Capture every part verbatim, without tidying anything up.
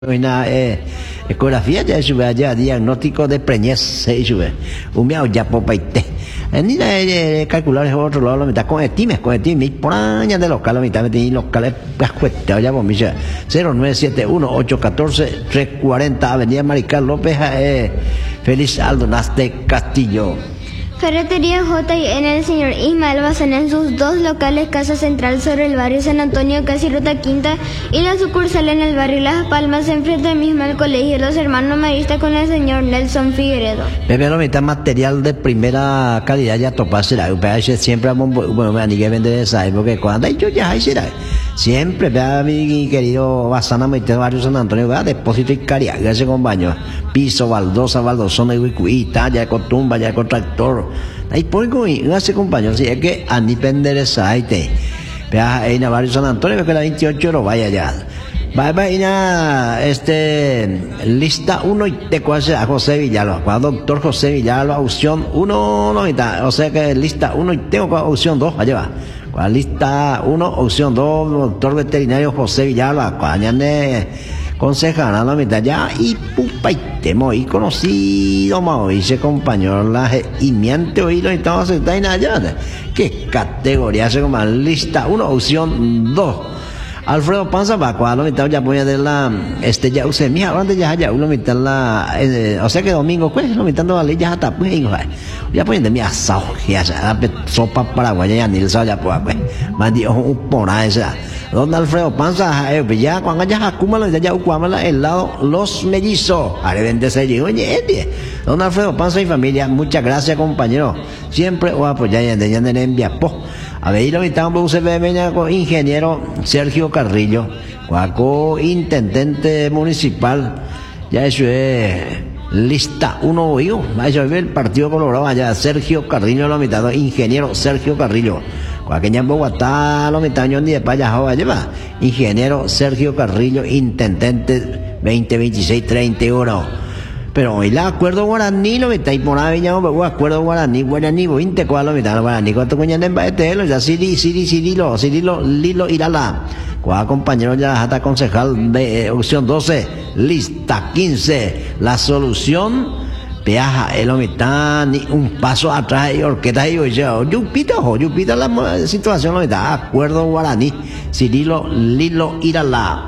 Una eh, ecografía ya sube allá diagnóstico de preñez se sube un miau ya popaite ni la calcular es otro lado la mitad con estimes con estimes por años de local la mitad de locales pascueta ya vamos mira cero nueve siete uno ocho uno cuatro tres cuarenta Avenida Marical López eh, Feliz Aldonas de Castillo. Ferretería J y N del señor Ismael Bazán en sus dos locales, Casa Central sobre el barrio San Antonio, casi Ruta Quinta, y la sucursal en el barrio Las Palmas, enfrente mismo al colegio Los Hermanos Maristas con el señor Nelson Figueredo. Primero mitad material de primera calidad ya topaste la U P H siempre bueno me anigué vender esa porque cuando yo ya hay será siempre vea mi querido Bazán a barrio San Antonio vea depósito y caria gracias con baño piso baldosa baldosona y wicuita ya con tumba ya con tractor ahí pongo y hace compañero si es que a ni vender esa aite vea en barrio San Antonio que la veintiocho lo vaya ya va va ina este lista uno y te cuase a José Villalba cuando doctor José Villalba opción uno no está o sea que lista uno y tengo opción dos allá va cuál lista uno opción dos doctor veterinario José Villalba cuáñane concejal la mitad ya y pupa y temo y conocido más dice compañero la y miente hoy lo estamos sentados en allá qué categoría se llama lista uno opción dos Alfredo Panza va cuando mitad ya voy a de la este ya usé mi ahora ya ya uno mitad la eh, o sea que domingo pues lo mitad la ley ya está pues ya ponen de mi asado ya sopa paraguaya ya ni el ya pues más dio un pona esa don Alfredo Panza eh, ya cuando ya acumula ya ya ucuamala el lado Los Mellizos haré venderse allí oye don Alfredo Panza y familia muchas gracias compañero siempre o apoyar ya de ya de envía po a ver, lo invitamos a con ingeniero Sergio Carrillo, cuaco intendente municipal, ya eso es lista uno yo, eso es el Partido Colorado allá, Sergio Carrillo lo invitado, ingeniero Sergio Carrillo, cuaqueña en Bogotá lo invitado yo ni de payajo allá, ingeniero Sergio Carrillo, intendente veinte veintiséis treinta y uno. Pero hoy la acuerdo guaraní lo está y por ahí ya me acuerdo guaraní guaraní veinte cuál lo está guaraní cuánto coñan en baetelo ya siri siri sirilo sirilo lilo irala cuál compañero ya hasta concejal de eh, opción doce lista quince la solución peaja el hombre ni un paso atrás y orquesta y oye yupita o yupita la situación lo está acuerdo guaraní sirilo lilo irala.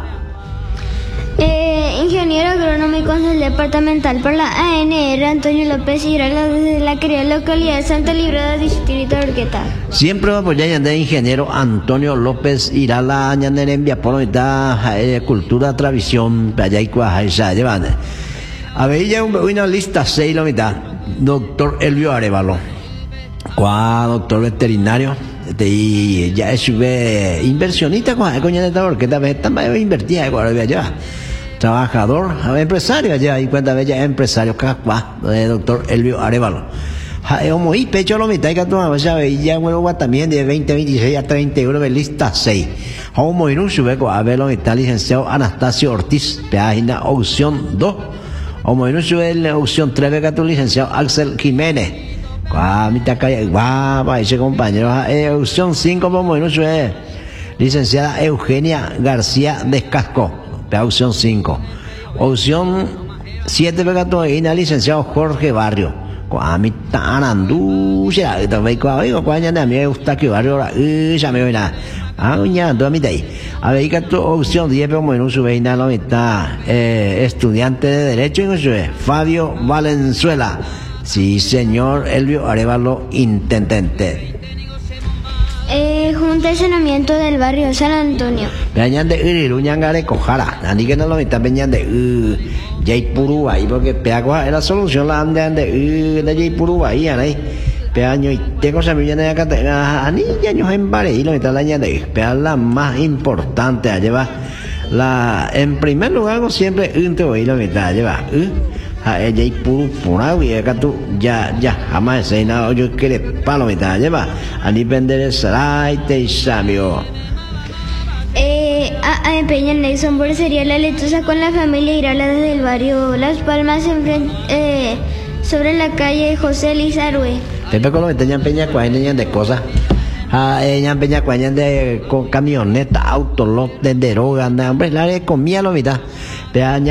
Eh, ingeniero agrónomo y consejero departamental por la A N R Antonio López Irala desde la querida localidad de Santa Librada, distrito de Orqueta. Siempre va a apoyar de ingeniero Antonio López Irala añadir envía por mitad eh, cultura tradición allá y cuaja llevan a ver ya una lista seis la mitad doctor Elvio Arevalo cuá doctor veterinario y ya es inversionista con coña de esta orquesta también invertía allá trabajador empresario allá y cuenta bella empresario cacua doctor Elvio Arevalo como y pecho lo mitad que tú sabes ya bueno también de veinte veintiséis a treinta euros de lista seis como y no sube a ver lo mitad licenciado Anastasio Ortiz página opción dos como y no sube la opción tres que tu licenciado Axel Jiménez guau mitad calle guau ese compañero eh, opción cinco como y no sube licenciada Eugenia García Descasco opción cinco opción siete pegatóina licenciado Jorge Barrio a mi tan anducha también cuando cuando a mí me gusta que Barrio ya me voy a ah ya todo mi day a ver que tu opción diez como en su veina la mitad eh, estudiante de derecho y no sube Fabio Valenzuela sí señor Elvio Arevalo intendente. Eh, junta de saneamiento del barrio San Antonio. Peñan de Iriruñangare Cojara, nadie que no lo está peñan de Jaipuru ahí porque peagua era solución la andan de de Jaipuru ahí ahí peaño y tengo semillas de acá ani años en bare y lo está la de pea la más importante a llevar la en primer lugar siempre un te voy lo está lleva a ella y puro por ahí acá tú ya ya jamás se nada yo quiere palo me está lleva a ni vender el saray te sabio eh a, a Peña Nelson Borsería La Lechuza con la familia Irala desde el barrio Las Palmas en eh, sobre la calle José Lizarue Pepe con lo que tenían Peña cuáles de cosas a ella Peña cuáles de con camioneta auto lot de droga hombre la comía lo mitad vea